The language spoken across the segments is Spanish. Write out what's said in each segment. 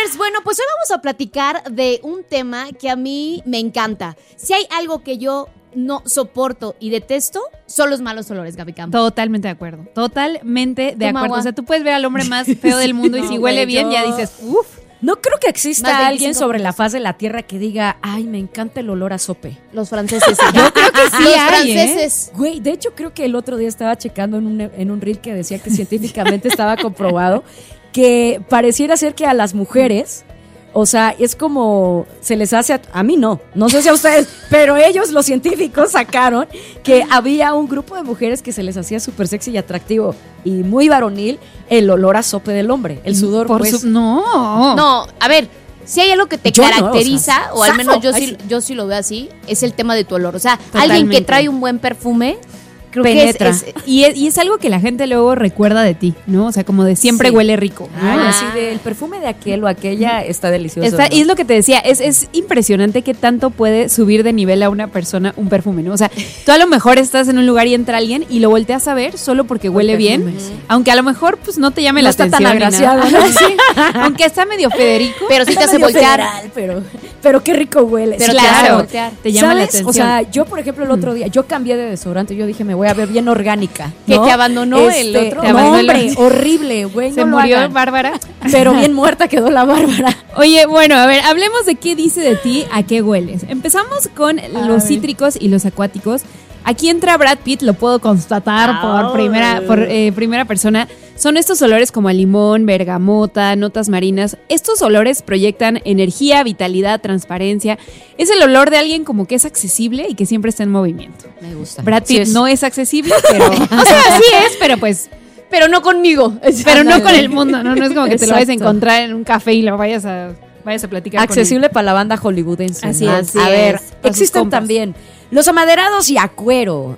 Señores, bueno, pues hoy vamos a platicar de un tema que a mí me encanta. Si hay algo que yo no soporto y detesto, son los malos olores, Gaby Campos. Totalmente de acuerdo. Totalmente de Toma acuerdo. agua. O sea, tú puedes ver al hombre más feo del mundo y si huele bien, ya dices, uff. No creo que Más exista de alguien 25 sobre la faz de la tierra que diga, ay, me encanta el olor a sope. Los franceses. Yo creo que sí Los hay, franceses. Güey, de hecho creo que el otro día estaba checando en un reel que decía que científicamente estaba comprobado que pareciera ser que a las mujeres, o sea, es como se les hace a mí no sé si a ustedes, pero ellos, los científicos, sacaron que había un grupo de mujeres que se les hacía súper sexy y atractivo y muy varonil el olor a sope del hombre, el sudor, pues. No. No, a ver, si hay algo que te Yo no, caracteriza, o sea, o al menos zafo. Ay, yo sí lo veo así, es el tema de tu olor. O sea, Totalmente. alguien que trae un buen perfume, creo Penetra. que es Y es algo que la gente luego recuerda de ti, ¿no? O sea, como de siempre Sí. huele rico. ¿no? Ay, Ah. así el perfume de aquel o aquella está delicioso. Está, ¿no? y es lo que te decía, es impresionante que tanto puede subir de nivel a una persona un perfume, ¿no? O sea, tú a lo mejor estás en un lugar y entra alguien y lo volteas a ver solo porque huele bien, aunque a lo mejor pues no te llame No la está atención. tan ni agraciado, nada. ¿no? Sí, aunque está medio Federico, pero sí te Está hace medio voltear. federal, pero qué rico huele. Pero Sí, te hace claro, voltear. te llama la ¿Sabes? atención. O sea, yo por ejemplo el otro día, yo cambié de desodorante, yo dije me voy a ver bien orgánica. Que ¿no? te abandonó el otro. Te No, abandonó el hombre, otro. horrible, güey. se no lo murió hagan. Bárbara. Pero bien muerta quedó la Bárbara. Oye, bueno, a ver, hablemos de qué dice de ti, a qué hueles. Empezamos con los cítricos y los acuáticos. Aquí entra Brad Pitt, lo puedo constatar por primera persona. Son estos olores como a limón, bergamota, notas marinas. Estos olores proyectan energía, vitalidad, transparencia. Es el olor de alguien como que es accesible y que siempre está en movimiento. Me gusta. Brad Pitt Sí, no es accesible, pero... o sea, sí es, pero pues... Pero no conmigo. Pero no con el mundo, ¿no? No es como que te lo vayas a Exacto. encontrar en un café y lo vayas a platicar accesible para la banda hollywoodense. Así ¿no? es, A ver, para sus existen compas. también los amaderados y acuero,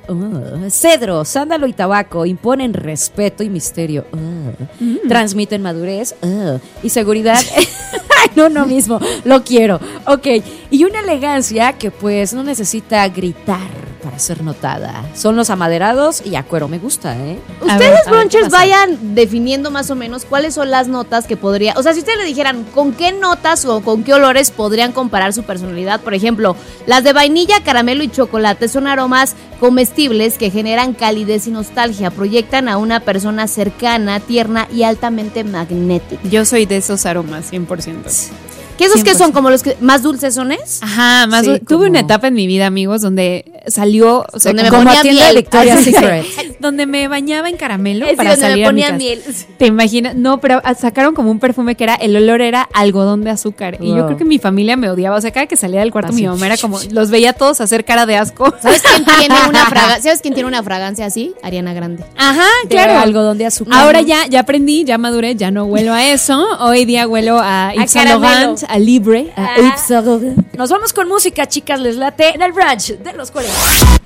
cedro, sándalo y tabaco imponen respeto y misterio, transmiten madurez y seguridad. No mismo, lo quiero. Ok, y una elegancia que pues no necesita gritar para ser notada. Son los amaderados y acuero, me gusta, ¿eh? Ustedes, ¿qué brunchers, pasa? vayan definiendo más o menos cuáles son las notas que podría... O sea, si ustedes le dijeran con qué notas o con qué olores podrían comparar su personalidad. Por ejemplo, las de vainilla, caramelo y chocolate son aromas comestibles que generan calidez y nostalgia. Proyectan a una persona cercana, tierna y altamente magnética. Yo soy de esos aromas, 100%. ¿Qué esos que 100%. son? ¿Como los que más dulces son es? Ajá, más Sí, tuve como- una etapa en mi vida, amigos, donde salió, o sea, Donde me Como ponía a tienda de miel. Victoria's Secret. donde me bañaba en caramelo Sí, para donde salir me a mi ponía casa. miel. ¿Te imaginas? No, pero sacaron como un perfume que era, el olor era algodón de azúcar. Y yo Wow. creo que mi familia me odiaba. O sea, cada que salía del cuarto Así. mi mamá era como, los veía todos hacer cara de asco. ¿Sabes quién tiene una fragancia así? Ariana Grande. Ajá, De claro. algodón de azúcar. Ahora ya aprendí, ya maduré, ya no huelo a eso. Hoy día huelo a Yves Saint caramelo. Laurent, a Libre, a Nos vamos con música, chicas, les late en el brunch de los 40.